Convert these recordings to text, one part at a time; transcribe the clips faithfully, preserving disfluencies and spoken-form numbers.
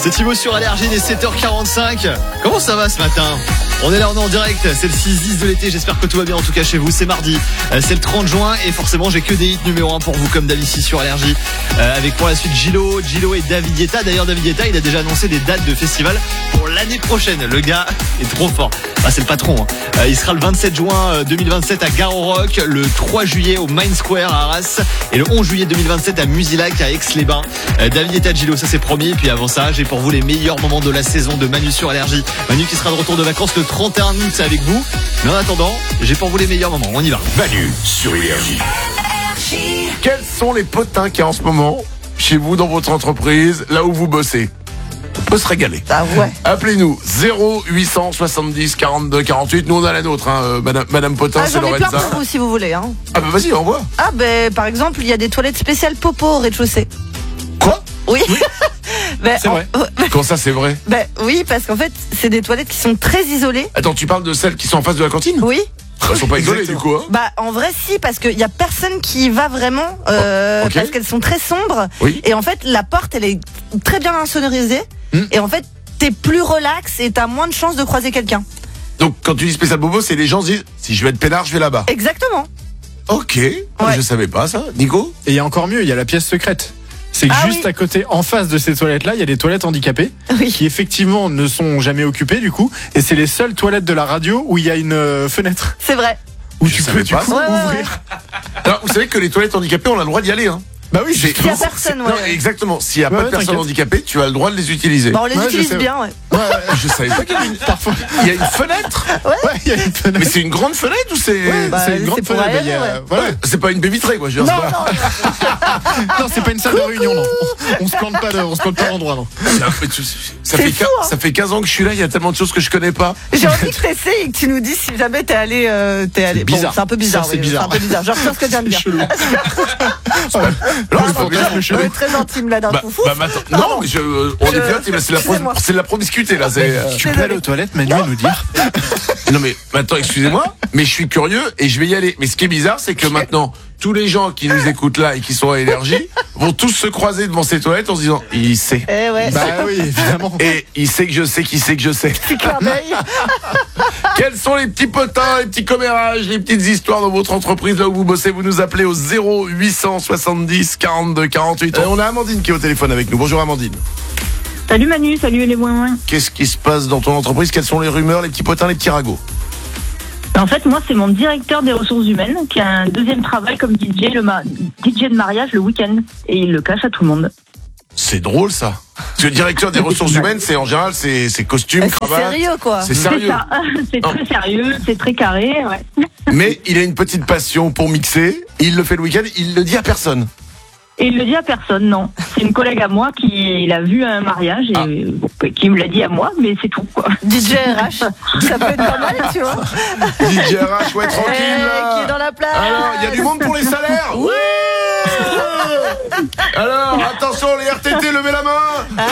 C'est Thibaut sur Allergie, il est sept heures quarante-cinq. Comment ça va ce matin ? On est là, on est en direct, c'est le six dix de l'été, j'espère que tout va bien en tout cas chez vous. C'est mardi, c'est le trente juin et forcément j'ai que des hits numéro un pour vous comme d'habitude ici sur Allergie. euh, Avec pour la suite Gilo, Gilo et David Guetta. D'ailleurs David Guetta il a déjà annoncé des dates de festival pour l'année prochaine. Le gars est trop fort, ah, c'est le patron hein. euh, Il sera le vingt-sept juin deux mille vingt-sept à Gare au Rock, le trois juillet au Main Square à Arras et le onze juillet deux mille vingt-sept à Musilac à Aix-les-Bains. euh, David Guetta, Gilo, ça c'est promis. Et puis avant ça j'ai pour vous les meilleurs moments de la saison de Manu sur Allergie. Manu qui sera de retour de vacances le trente et un août avec vous. Mais en attendant, j'ai pour vous les meilleurs moments. On y va. Manu sur Énergie. Quels sont les potins qu'il y a en ce moment chez vous dans votre entreprise, là où vous bossez? On peut se régaler. Ah ouais. Appelez-nous zéro huit cent soixante-dix quarante-deux quarante-huit. Nous on a la nôtre, hein, euh, Madame, Madame Potin, Ah, c'est j'en ai plein Lorenza. pour vous si vous voulez. Hein. Ah bah vas-y, envoie. Ah ben par exemple il y a des toilettes spéciales popo au rez-de-chaussée. Quoi? Oui. ben, C'est vrai. Quand ça c'est vrai? Ben oui, parce qu'en fait c'est des toilettes qui sont très isolées. Attends, tu parles de celles qui sont en face de la cantine? Oui. Elles sont pas isolées du coup, hein? Bah en vrai si, parce qu'il y a personne qui y va vraiment euh, Oh, ok. parce qu'elles sont très sombres. Oui. Et en fait la porte elle est très bien insonorisée. Hmm. Et en fait t'es plus relax et t'as moins de chances de croiser quelqu'un. Donc quand tu dis spécial bobo, c'est les gens se disent si je vais être peinard, je vais là-bas. Exactement. Ok, Ouais. je savais pas ça. Nico? Et il y a encore mieux, il y a la pièce secrète. C'est que Ah juste oui. à côté, en face de ces toilettes-là, il y a des toilettes handicapées Oui. qui effectivement ne sont jamais occupées du coup. Et c'est les seules toilettes de la radio où il y a une euh, fenêtre C'est vrai. où Je tu savais peux du pas coup ça. Ouais, ouais, ouvrir. Alors, vous savez que les toilettes handicapées, on a le droit d'y aller, hein? Bah oui, C'est- S'il y a justement. personne, Non, ouais. exactement. S'il n'y a Ouais, pas de ouais, personnes t'inquiète. handicapées, tu as le droit de les utiliser. Bah, on les Ouais, je utilise sais. bien, ouais. Ouais, ouais, Je savais pas qu'il y avait une... parfois. Il y a une fenêtre. Ouais, il y a une fenêtre. Mais c'est une grande fenêtre ou c'est... Ouais, bah, c'est une c'est grande pour fenêtre. aérer, il y a- ouais. Voilà. Ouais, c'est pas une baie vitrée, quoi. Je veux dire, Non, c'est pas- non, Non, c'est pas une salle de réunion, non. On, on se plante pas, de, on se plante pas d'endroit, non. Ça fait, ça C'est fait, fou, quin- hein. ça fait quinze ans que je suis là, il y a tellement de choses que je connais pas. j'ai envie que t'essayes et que tu nous dises si jamais t'es allé, euh, t'es allé. Bon, bizarre. c'est un peu bizarre. Ça, c'est oui, bizarre. un peu bizarre. Je retiens ce que tu viens de dire. Chelou. Non, c'est pas bien. le chelou. On est très intime là d'un Bah, coup. Fou. bah, maintenant- non, mais je, euh, on Je- est bien, c'est la, pro- Excusez-moi. c'est de la promiscuité, là. C'est, euh, Tu peux aller aux toilettes, Manu, et nous dire. Non, mais maintenant, excusez-moi, mais je suis curieux et je vais y aller. Mais ce qui est bizarre, c'est que maintenant, tous les gens qui nous écoutent là et qui sont à Énergie vont tous se croiser devant ces toilettes en se disant, il sait. Eh ouais. Bah oui, évidemment. Et il sait que je sais qu'il sait que je sais. Petit clin d'œil. Quels sont les petits potins, les petits commérages, les petites histoires dans votre entreprise là où vous bossez? Vous nous appelez au zéro huit cent soixante-dix quarante-deux quarante-huit. Euh, on a Amandine qui est au téléphone avec nous. Bonjour Amandine. Salut Manu, salut les moins. Qu'est-ce qui se passe dans ton entreprise? Quelles sont les rumeurs, les petits potins, les petits ragots? En fait, moi, c'est mon directeur des ressources humaines qui a un deuxième travail comme D J, le ma- D J de mariage le week-end. Et il le cache à tout le monde. C'est drôle ça. Parce que le directeur des ressources humaines, c'est en général, c'est, c'est costume, Eh, C'est cravate. sérieux quoi. C'est C'est sérieux. ça. C'est Non. très sérieux, c'est très carré, ouais. Mais il a une petite passion pour mixer. Il le fait le week-end, il le dit à personne. Et il le dit à personne, non. C'est une collègue à moi qui l'a vu à un mariage et Ah. euh, qui me l'a dit à moi, mais c'est tout, quoi. D J R H, ça peut être pas mal, tu vois. D J R H, ouais, tranquille Eh, là. qui est dans la place. Alors, il y a du monde pour les salaires? Oui. Alors, attention, les R T T, levez la main.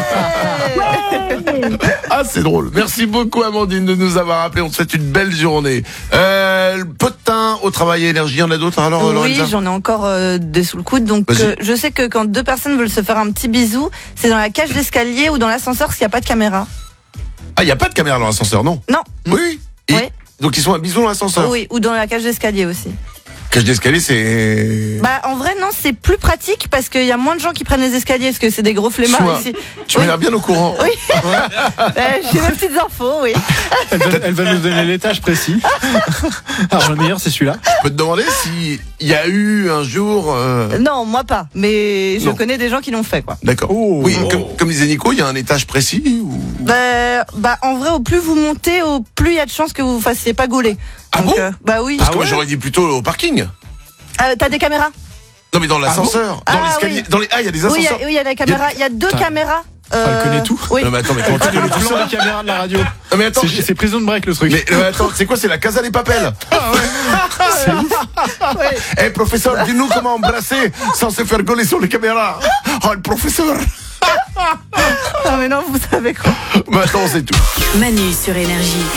Eh. Ah, c'est drôle. Merci beaucoup, Amandine, de nous avoir appelé. On te souhaite une belle journée. Euh, le potin au travail et énergie, il y en a d'autres alors, Oui, Lorenza? j'en ai encore euh, des sous le coude. Donc, Vas-y. euh, je sais que quand deux personnes veulent se faire un petit bisou, c'est dans la cage d'escalier ou dans l'ascenseur s'il n'y a pas de caméra. Ah, il n'y a pas de caméra dans l'ascenseur, non? Non. Oui. Et- Oui. Donc, ils sont à bisous dans l'ascenseur. Oui, ou dans la cage d'escalier aussi. Cage d'escalier, c'est... Bah, en vrai, non, c'est plus pratique parce qu'il y a moins de gens qui prennent les escaliers parce que c'est des gros flemmards Soit. ici. Tu m'as Oui. l'air bien au courant. Oui. Euh, J'ai mes petites infos, oui. Elle va, elle va nous donner l'étage précis. Alors le meilleur, c'est celui-là. Je peux te demander s'il y a eu un jour... euh, Non, moi pas. Mais je Non. connais des gens qui l'ont fait, quoi. D'accord. Oh. Oui, comme, comme disait Nico, il y a un étage précis ou... Bah, bah, en vrai, au plus vous montez, au plus il y a de chances que vous vous fassiez pas gauler. Ah Donc, bon euh, Bah oui. Parce que moi, j'aurais dit plutôt au parking. Euh, T'as des caméras? Non, mais dans l'ascenseur. Ah dans bon l'escalier. Ah oui. Dans les... Ah, il y a des Oui, il y a- ascenseurs. oui, il y a des caméras. Il y a deux Putain. caméras. Elle connaît tout. Oui. Non, mais attends, mais comment tu Le connais tout plan ça? des caméras de la radio. Non, mais attends. C'est c'est prison de break le truc. Mais euh, attends, c'est quoi? C'est la Casa des Papels. Ouais. Eh, professeur, dis-nous comment embrasser sans se faire gauler sur les caméras. Oh, le professeur. Non mais non, vous savez quoi? Maintenant, c'est tout. Manu sur Énergie.